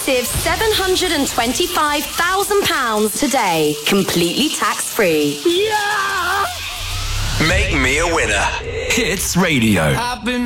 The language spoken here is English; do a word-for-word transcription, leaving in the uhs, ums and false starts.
massive seven hundred twenty-five thousand pounds today, completely tax-free. Yeah! Make me a winner. Hits Radio. I've been